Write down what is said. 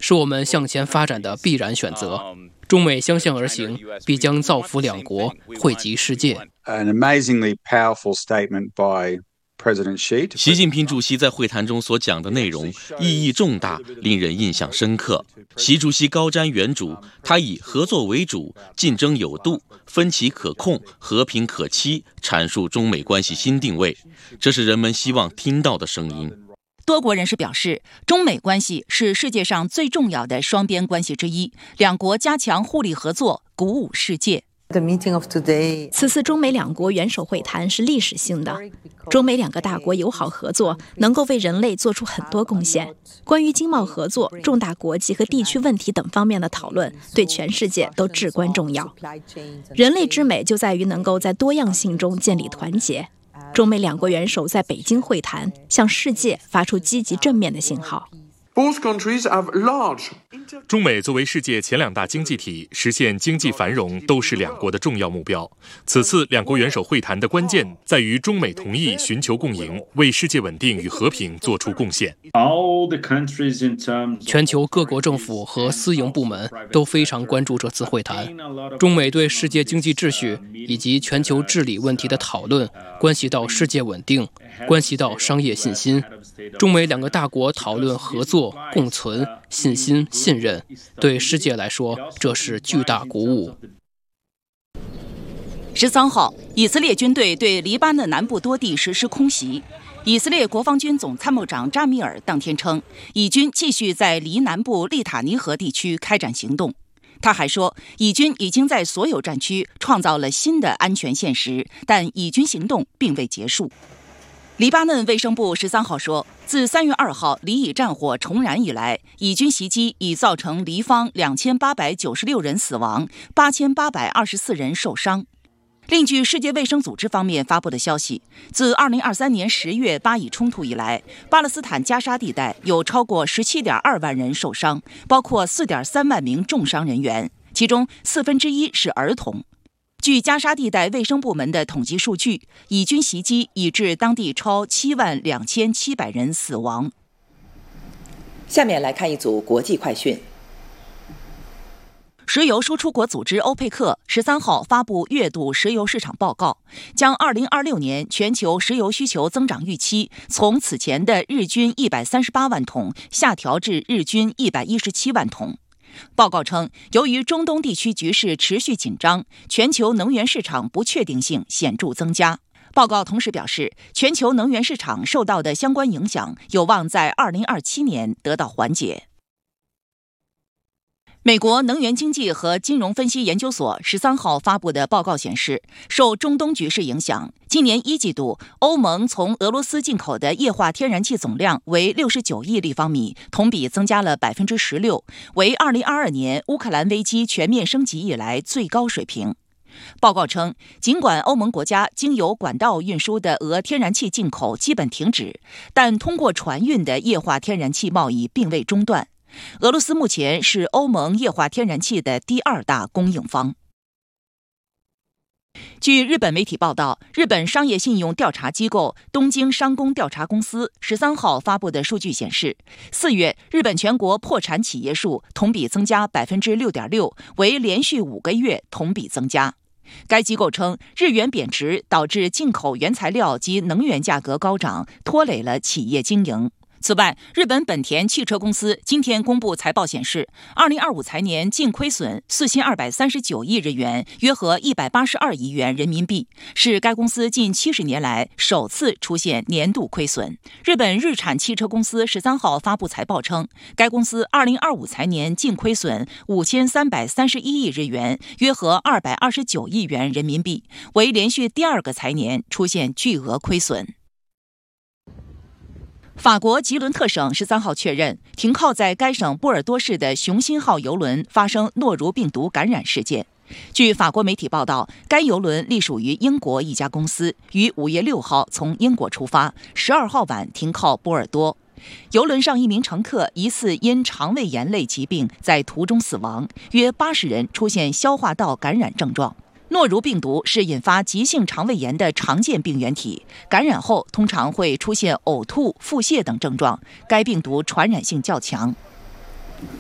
是我们向前发展的必然选择。中美相向而行，必将造福两国，惠及世界。 An amazingly powerful statement by President Xi。 习近平主席在会谈中所讲的内容意义重大，令人印象深刻。习主席高瞻远瞩，他以合作为主、竞争有度、分歧可控、和平可期阐述中美关系新定位，这是人们希望听到的声音。 多国人士表示，中美关系是世界上最重要的双边关系之一，两国加强互利合作，鼓舞世界。 此次中美两国元首会谈是历史性的，中美两个大国友好合作能够为人类做出很多贡献。关于经贸合作、重大国际和地区问题等方面的讨论，对全世界都至关重要。人类之美就在于能够在多样性中建立团结。中美两国元首在北京会谈，向世界发出积极正面的信号。 中美作为世界前两大经济体，实现经济繁荣都是两国的重要目标。此次两国元首会谈的关键在于中美同意寻求共赢，为世界稳定与和平做出贡献。 全球各国政府和私营部门都非常关注这次会谈。中美对世界经济秩序以及全球治理问题的讨论，关系到世界稳定，关系到商业信心。中美两个大国讨论合作、共存、信心、信任，对世界来说，这是巨大鼓舞。 13号，以色列军队对黎巴嫩南部多地实施空袭。以色列国防军总参谋长扎米尔当天称，以军继续在黎南部利塔尼河地区开展行动。他还说，以军已经在所有战区创造了新的安全现实，但以军行动并未结束。黎巴嫩卫生部13号说，自3月2号黎以战火重燃以来，以军袭击已造成黎方2896人死亡，8824人受伤。另据世界卫生组织方面发布的消息，自2023年10月巴以冲突以来，巴勒斯坦加沙地带有超过17.2万人受伤，包括4.3万名重伤人员，其中1/4是儿童。据加沙地带卫生部门的统计数据，以军袭击已致当地超72700人死亡。 下面来看一组国际快讯。 石油输出国组织欧佩克13号发布月度石油市场报告，将2026年全球石油需求增长预期从此前的日均138万桶下调至日均117万桶。报告称，由于中东地区局势持续紧张，全球能源市场不确定性显著增加。报告同时表示，全球能源市场受到的相关影响有望在2027年得到缓解。美国能源经济和金融分析研究所13号发布的报告显示，受中东局势影响，今年1季度欧盟从俄罗斯进口的液化天然气总量为69亿立方米，同比增加了16%，为2022年乌克兰危机全面升级以来最高水平。报告称，尽管欧盟国家经由管道运输的俄天然气进口基本停止，但通过船运的液化天然气贸易并未中断。俄罗斯目前是欧盟液化天然气的第2大供应方。据日本媒体报道，日本商业信用调查机构东京商工调查公司13号发布的数据显示，4月日本全国破产企业数同比增加 6.6%， 为连续5个月同比增加。该机构称，日元贬值导致进口原材料及能源价格高涨，拖累了企业经营。此外，日本本田汽车公司今天公布财报显示，2025财年净亏损4239亿日元，约合182亿元人民币，是该公司近70年来首次出现年度亏损。日本日产汽车公司13号发布财报称，该公司2025财年净亏损5331亿日元，约合229亿元人民币，为连续第2个财年出现巨额亏损。法国吉伦特省13号确认，停靠在该省波尔多市的雄心号邮轮发生诺如病毒感染事件。据法国媒体报道，该邮轮隶属于英国一家公司，于5月6号从英国出发，12号晚停靠波尔多。邮轮上一名乘客疑似因肠胃炎类疾病在途中死亡，约80人出现消化道感染症状。诺如病毒是引发急性肠胃炎的常见病原体，感染后通常会出现呕吐、腹泻等症状，该病毒传染性较强。